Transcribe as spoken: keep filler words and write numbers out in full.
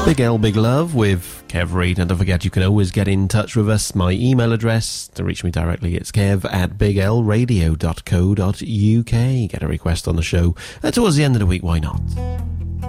Big L, Big Love with Kev Reid. And don't forget, you can always get in touch with us. My email address to reach me directly, it's kev at big l radio dot co dot uk. Get a request on the show uh, towards the end of the week, why not?